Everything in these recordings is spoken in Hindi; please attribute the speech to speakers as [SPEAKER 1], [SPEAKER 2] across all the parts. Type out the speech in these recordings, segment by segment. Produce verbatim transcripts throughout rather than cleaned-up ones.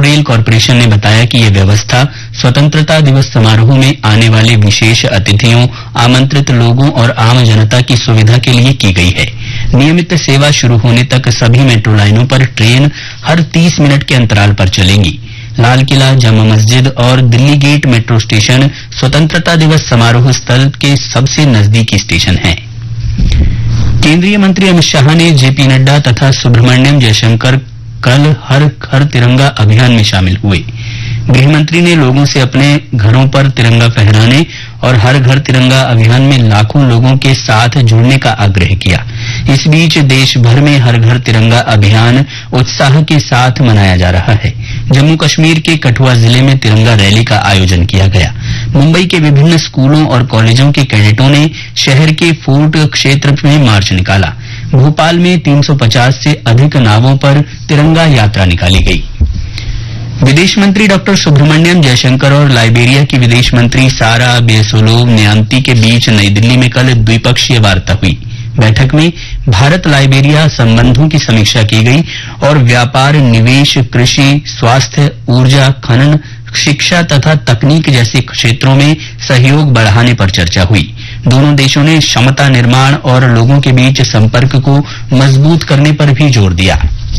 [SPEAKER 1] रेल कॉरपोरेशन ने बताया कि ये व्यवस्था स्वतंत्रता दिवस समारोह में आने वाले विशेष अतिथियों, आमंत्रित लोगों और आम जनता की सुविधा के लिए की गई है। नियमित सेवा शुरू होने तक सभी मेट्रो लाइनों पर ट्रेन हर तीस मिनट के अंतराल पर चलेंगी। लाल किला, जामा मस्जिद और दिल्ली गेट मेट्रो स्टेशन स्वतंत्रता दिवस समारोह स्थल के सबसे नजदीकी स्टेशन हैं। केंद्रीय मंत्री अमित शाह ने जेपी नड्डा तथा सुब्रमण्यम जयशंकर कल हर घर तिरंगा अभियान में शामिल हुए। गृहमंत्री ने लोगों से अपने घरों पर तिरंगा फहराने और हर घर तिरंगा अभियान में लाखों लोगों के साथ जुड़ने का आग्रह किया। इस बीच देश भर में हर घर तिरंगा अभियान उत्साह के साथ मनाया जा रहा है। जम्मू कश्मीर के कठुआ जिले में तिरंगा रैली का आयोजन किया गया। मुंबई के विभिन्न स्कूलों और कॉलेजों के कैडेटों ने शहर के फोर्ट क्षेत्र में मार्च निकाला। भोपाल में तीन सौ पचास से अधिक नावों पर तिरंगा यात्रा निकाली गई। विदेश मंत्री डॉक्टर सुब्रमण्यम जयशंकर और लाइबेरिया की विदेश मंत्री सारा बेसोलोव न्यांती के बीच नई दिल्ली में कल द्विपक्षीय वार्ता हुई। बैठक में भारत लाइबेरिया संबंधों की समीक्षा की गई और व्यापार, निवेश, कृषि, स्वास्थ्य, ऊर्जा, खनन, शिक्षा तथा तकनीक जैसे क्षेत्रों में सहयोग बढ़ाने पर चर्चा हुई। दोनों देशों ने क्षमता निर्माण और लोगों के बीच संपर्क को मजबूत करने पर भी जोर दिया।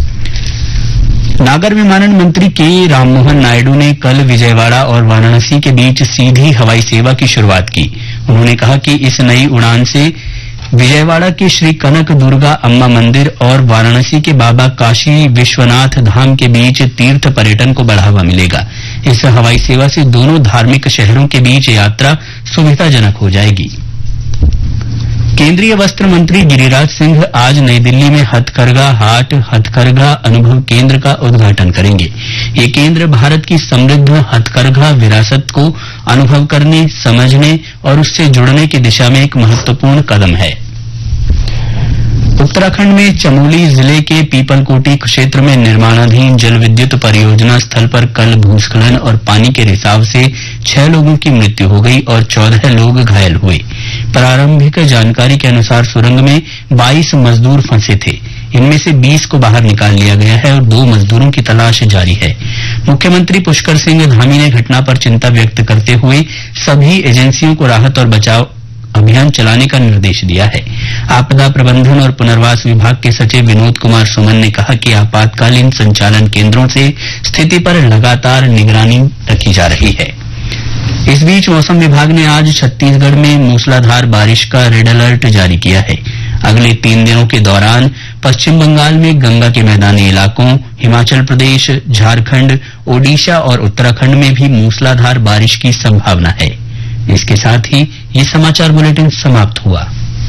[SPEAKER 1] नागर विमानन मंत्री के राममोहन नायडू ने कल विजयवाड़ा और वाराणसी के बीच सीधी हवाई सेवा की शुरुआत की। उन्होंने कहा कि इस नई उड़ान से विजयवाड़ा के श्री कनक दुर्गा अम्मा मंदिर और वाराणसी के बाबा काशी विश्वनाथ धाम के बीच तीर्थ पर्यटन को बढ़ावा मिलेगा। इस हवाई सेवा से दोनों धार्मिक शहरों के बीच यात्रा सुविधाजनक हो जाएगी। केंद्रीय वस्त्र मंत्री गिरिराज सिंह आज नई दिल्ली में हथकरघा हाट हथकरघा अनुभव केंद्र का उद्घाटन करेंगे। ये केंद्र भारत की समृद्ध हथकरघा विरासत को अनुभव करने, समझने और उससे जुड़ने की दिशा में एक महत्वपूर्ण कदम है। उत्तराखंड में चमोली जिले के पीपलकोटी क्षेत्र में निर्माणाधीन जल विद्युत परियोजना स्थल पर कल भूस्खलन और पानी के रिसाव से छह लोगों की मृत्यु हो गई और चौदह लोग घायल हुए। प्रारंभिक जानकारी के अनुसार सुरंग में बाईस मजदूर फंसे थे। इनमें से बीस को बाहर निकाल लिया गया है और दो मजदूरों की तलाश जारी है। मुख्यमंत्री पुष्कर सिंह धामी ने घटना पर चिंता व्यक्त करते हुए सभी एजेंसियों को राहत और बचाव अभियान चलाने का निर्देश दिया है। आपदा प्रबंधन और पुनर्वास विभाग के सचिव विनोद कुमार सुमन ने कहा कि आपातकालीन संचालन केंद्रों से स्थिति पर लगातार निगरानी रखी जा रही है। इस बीच मौसम विभाग ने आज छत्तीसगढ़ में मूसलाधार बारिश का रेड अलर्ट जारी किया है। अगले तीन दिनों के दौरान पश्चिम बंगाल में गंगा के मैदानी इलाकों, हिमाचल प्रदेश, झारखंड, ओडिशा और उत्तराखंड में भी मूसलाधार बारिश की संभावना है। इसके साथ ही ये समाचार बुलेटिन समाप्त हुआ।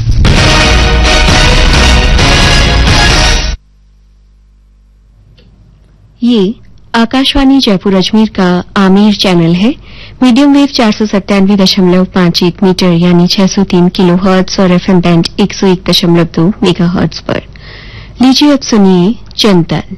[SPEAKER 2] ये आकाशवाणी जयपुर अजमेर का आमिर चैनल है। मीडियम वेव चार सौ सत्तानवे दशमलव पांच एक मीटर यानी छह सौ तीन किलो हर्ट्ज और एफएम बैंड एक सौ एक दशमलव दो मेगा हर्ट्ज पर। लीजिए अब सुनिए चंतल।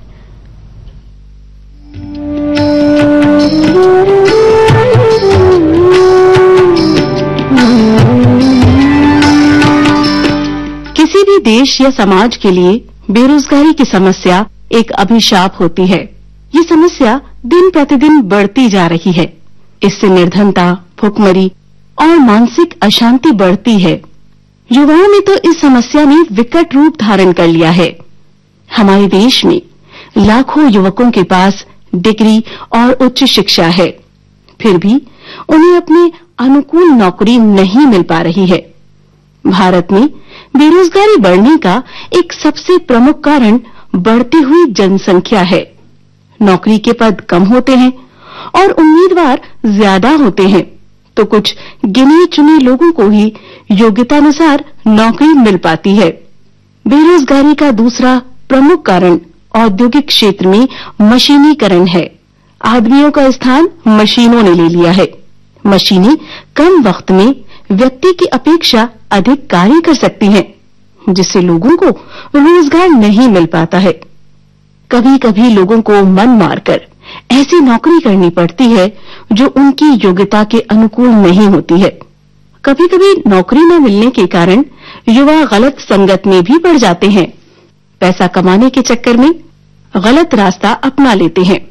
[SPEAKER 2] किसी भी देश या समाज के लिए बेरोजगारी की समस्या एक अभिशाप होती है। ये समस्या दिन प्रतिदिन बढ़ती जा रही है। इससे निर्धनता, भुखमरी और मानसिक अशांति बढ़ती है। युवाओं में तो इस समस्या ने विकट रूप धारण कर लिया है। हमारे देश में लाखों युवकों के पास डिग्री और उच्च शिक्षा है, फिर भी उन्हें अपने अनुकूल नौकरी नहीं मिल पा रही है। भारत में बेरोजगारी बढ़ने का एक सबसे प्रमुख कारण बढ़ती हुई जनसंख्या है। नौकरी के पद कम होते हैं और उम्मीदवार ज्यादा होते हैं, तो कुछ गिने चुने लोगों को ही योग्यतानुसार नौकरी मिल पाती है। बेरोजगारी का दूसरा प्रमुख कारण औद्योगिक क्षेत्र में मशीनीकरण है। आदमियों का स्थान मशीनों ने ले लिया है। मशीनें कम वक्त में व्यक्ति की अपेक्षा अधिक कार्य कर सकती हैं, जिससे लोगों को रोजगार नहीं मिल पाता है। कभी कभी लोगों को मन मारकर ऐसी नौकरी करनी पड़ती है जो उनकी योग्यता के अनुकूल नहीं होती है। कभी कभी नौकरी न मिलने के कारण युवा गलत संगत में भी पड़ जाते हैं। पैसा कमाने के चक्कर में गलत रास्ता अपना लेते हैं।